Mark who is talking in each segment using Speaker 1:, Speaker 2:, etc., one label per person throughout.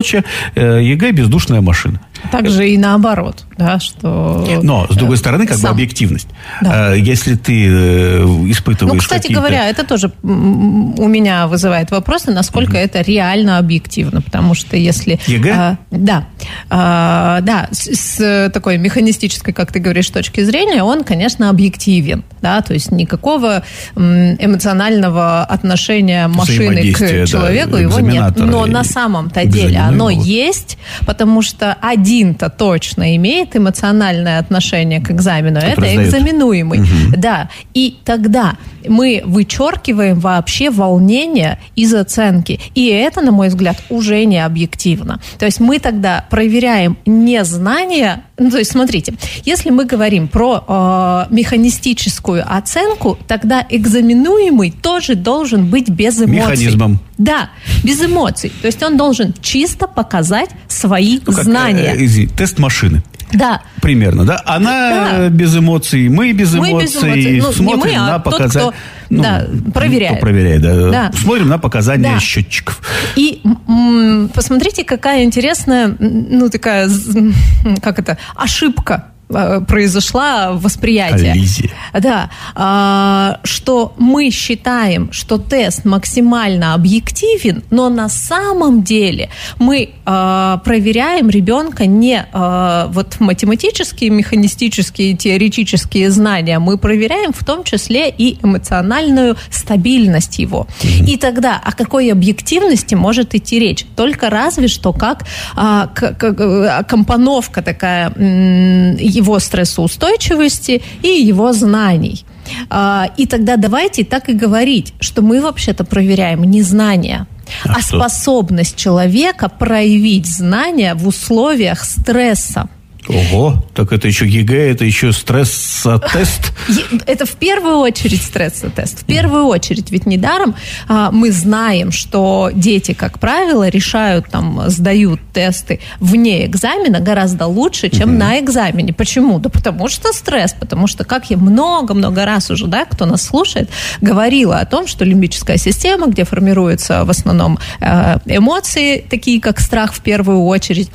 Speaker 1: прочее, ЕГЭ – бездушная машина.
Speaker 2: Также и наоборот, да, что...
Speaker 1: Но, с другой стороны, как бы объективность. Да. Если ты испытываешь
Speaker 2: кстати говоря, это тоже у меня вызывает вопросы, насколько это реально объективно, потому что если...
Speaker 1: ЕГЭ?
Speaker 2: Да, с такой механистической, как ты говоришь, точки зрения, он, конечно, объективен, да, то есть никакого эмоционального отношения машины к человеку его нет. Но на самом-то деле оно есть, потому что один-то точно имеет эмоциональное отношение к экзамену, это экзаменуемый. Да, и тогда мы вычеркиваем вообще волнение из оценки. И это, на мой взгляд, уже не объективно. То есть мы тогда проверяем не знания. Ну, то есть, смотрите, если мы говорим про механистическую оценку, тогда экзаменуемый тоже должен быть без эмоций.
Speaker 1: Механизмом.
Speaker 2: Да, без эмоций. То есть он должен чисто показать свои знания.
Speaker 1: Тест машины.
Speaker 2: Да.
Speaker 1: Примерно, да? Она без эмоций, мы без эмоций. Смотрим на показания.
Speaker 2: Проверяет.
Speaker 1: Кто проверяет, да. Смотрим на показания счетчиков.
Speaker 2: И посмотрите, какая интересная, такая, ошибка произошла восприятие.
Speaker 1: Коллизия.
Speaker 2: Да, что мы считаем, что тест максимально объективен, но на самом деле мы проверяем ребенка не математические, механистические, теоретические знания, мы проверяем в том числе и эмоциональную стабильность его. И тогда о какой объективности может идти речь? Только разве что как компоновка такая его стрессоустойчивости и его знаний. И тогда давайте так и говорить, что мы вообще-то проверяем не знания, а способность человека проявить знания в условиях стресса.
Speaker 1: Ого, так это еще ЕГЭ, это еще стресс-тест?
Speaker 2: Это в первую очередь стресс-тест. В первую очередь, ведь недаром мы знаем, что дети, как правило, сдают тесты вне экзамена гораздо лучше, чем на экзамене. Почему? Да потому что стресс, потому что, как я много-много раз уже, кто нас слушает, говорила о том, что лимбическая система, где формируются в основном эмоции, такие как страх в первую очередь,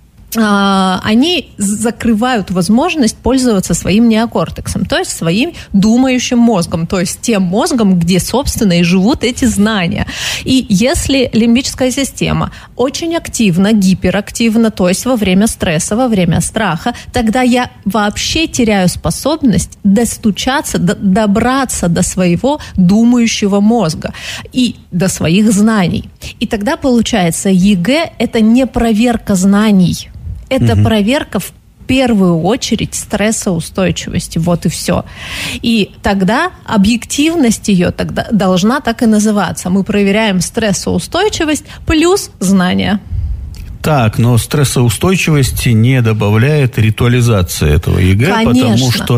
Speaker 2: они закрывают возможность пользоваться своим неокортексом, то есть своим думающим мозгом, то есть тем мозгом, где, собственно, и живут эти знания. И если лимбическая система очень активна, гиперактивна, то есть во время стресса, во время страха, тогда я вообще теряю способность добраться до своего думающего мозга и до своих знаний. И тогда, получается, ЕГЭ – это не проверка знаний. Это проверка в первую очередь стрессоустойчивости. Вот и все. И тогда объективность ее тогда должна так и называться. Мы проверяем стрессоустойчивость плюс знания.
Speaker 1: Так, но стрессоустойчивости не добавляет ритуализация этого ЕГЭ,
Speaker 2: конечно.
Speaker 1: Потому что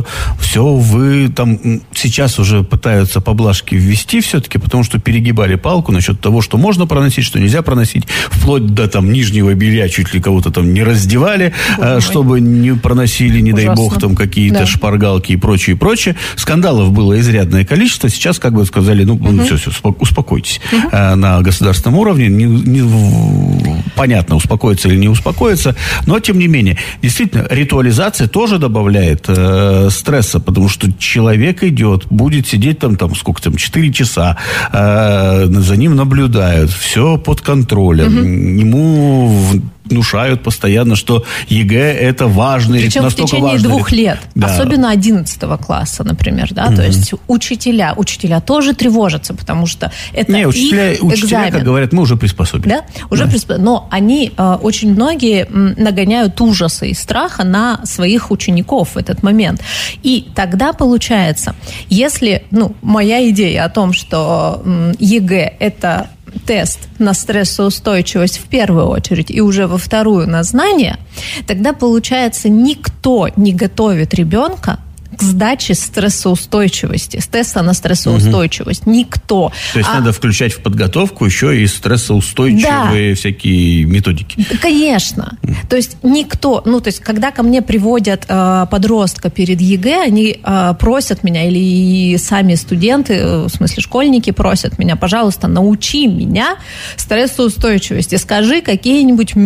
Speaker 1: сейчас уже пытаются поблажки ввести все-таки, потому что перегибали палку насчет того, что можно проносить, что нельзя проносить, вплоть до нижнего белья чуть ли кого-то не раздевали, чтобы не проносили, не дай бог, какие-то шпаргалки и прочее. Скандалов было изрядное количество. Сейчас сказали, все, успокойтесь. На государственном уровне понятно, успокоиться или не успокоиться, но тем не менее, действительно, ритуализация тоже добавляет стресса, потому что человек будет сидеть 4 часа, за ним наблюдают, все под контролем, ему внушают постоянно, что ЕГЭ это важный,
Speaker 2: причем
Speaker 1: настолько
Speaker 2: в течение 2 лет,
Speaker 1: да.
Speaker 2: Особенно 11 класса, например, да, то есть учителя тоже тревожатся, потому что это
Speaker 1: учителя, как говорят, мы уже приспособились.
Speaker 2: Да, но они очень многие нагоняют ужасы и страха на своих учеников в этот момент. И тогда получается, если, моя идея о том, что ЕГЭ это тест на стрессоустойчивость в первую очередь и уже во вторую на знания, тогда, получается, никто не готовит ребенка к сдаче стрессоустойчивости, с теста на стрессоустойчивость. Никто.
Speaker 1: То есть надо включать в подготовку еще и стрессоустойчивые всякие методики.
Speaker 2: Конечно. То есть никто, когда ко мне приводят подростка перед ЕГЭ, они просят меня, или сами студенты, в смысле школьники просят меня, пожалуйста, научи меня стрессоустойчивости, скажи какие-нибудь